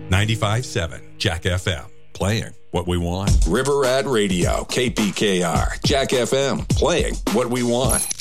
95.7 Jack FM, playing what we want. River Rat Radio, KPKR, Jack FM, playing what we want.